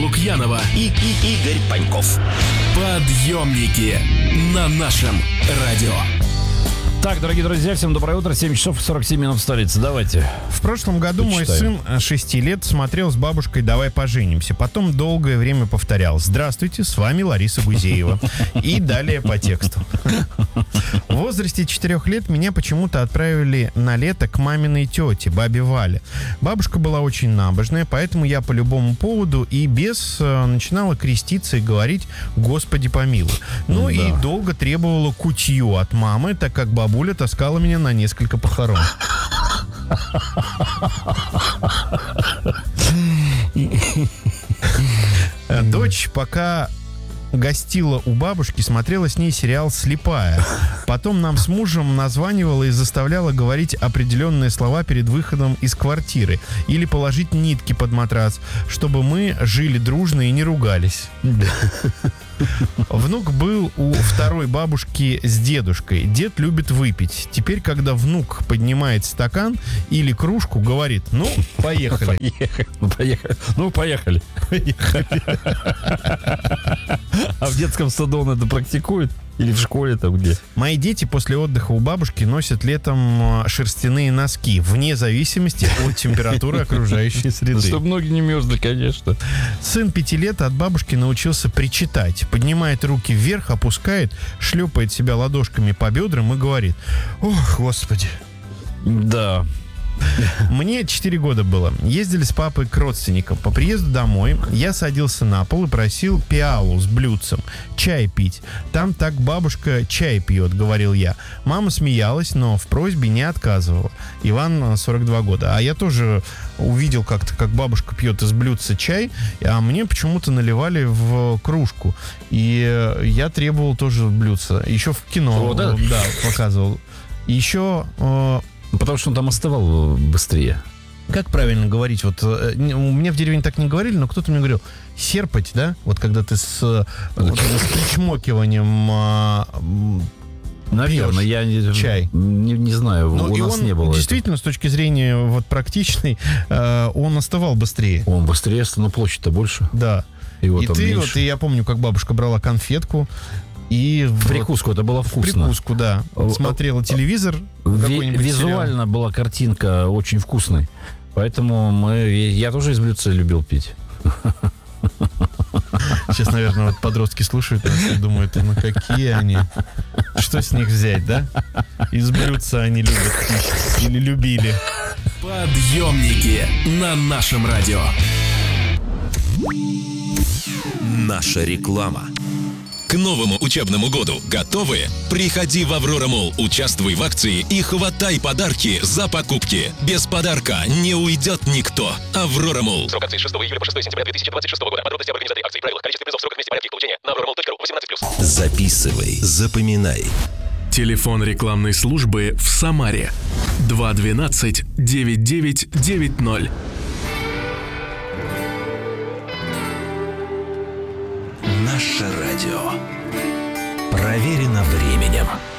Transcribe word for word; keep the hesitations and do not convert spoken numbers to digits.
Лукьянова и, и Игорь Паньков. Подъемники на нашем радио. Так, дорогие друзья, всем доброе утро. семь часов сорок семь минут в столице. Давайте. В прошлом году почитаем. Мой сын шести лет смотрел с бабушкой «Давай поженимся». Потом долгое время повторял: «Здравствуйте, с вами Лариса Гузеева». И далее по тексту. В возрасте четырех лет меня почему-то отправили на лето к маминой тете, бабе Вале. Бабушка была очень набожная, поэтому я по любому поводу и без начинала креститься и говорить «Господи помилуй». Ну да. И долго требовала кутью от мамы, так как бабуля Буля таскала меня на несколько похорон. Дочь пока гостила у бабушки, смотрела с ней сериал «Слепая». Потом нам с мужем названивала и заставляла говорить определенные слова перед выходом из квартиры или положить нитки под матрас, чтобы мы жили дружно и не ругались. Внук был у второй бабушки с дедушкой. Дед любит выпить. Теперь, когда внук поднимает стакан или кружку, говорит: ну, поехали. Ну, поехали. Ну, поехали. А в детском саду он это практикует? Или в школе там где? Мои дети после отдыха у бабушки носят летом шерстяные носки, вне зависимости от температуры окружающей среды. Чтобы ноги не мерзли, конечно. Сын пяти лет от бабушки научился причитать. Поднимает руки вверх, опускает, шлепает себя ладошками по бедрам и говорит: ох, Господи. Да. Мне четыре года было. Ездили с папой к родственникам. По приезду домой я садился на пол и просил пиалу с блюдцем. Чай пить. Там так бабушка чай пьет, говорил я. Мама смеялась, но в просьбе не отказывала. Иван, сорок два года. А я тоже увидел как-то, как бабушка пьет из блюдца чай, а мне почему-то наливали в кружку. И я требовал тоже блюдца. Еще в кино. О, да? Да, показывал. Еще... Потому что он там остывал быстрее. Как правильно говорить? Вот у меня в деревне так не говорили, но кто-то мне говорил: серпать, да? Вот когда ты с, вот, с причмокиванием... Наверное, я не, чай. Не, не знаю, ну, у нас он, не было. Действительно, этого. С точки зрения вот, практичной, э, он остывал быстрее. Он быстрее, но площадь-то больше. Да. Его и там ты, меньше. вот, и я помню, как бабушка брала конфетку. И в прикуску это было вкусно. В прикуску, да. Смотрела телевизор. Ви- визуально сериал. Была картинка очень вкусной. Поэтому мы, я тоже из блюдца любил пить. Сейчас, наверное, вот подростки слушают нас и думают: ну какие они? Что с них взять, да? Из блюдца они любят пить. Или любили. Подъемники на нашем радио. Наша реклама. К новому учебному году готовы? Приходи в Аврора Молл, участвуй в акции и хватай подарки за покупки. Без подарка не уйдет никто. Аврора Молл. Срок акции с шестого июля по шестое сентября две тысячи двадцать шестого года. Подробности об организации акции, правила, количество призов, срок вместе, порядке их получения на аврора молл точка ру. восемнадцать плюс. Записывай, запоминай. Телефон рекламной службы в Самаре. два двенадцать девять девять девять ноль. Наше радио. Проверено временем.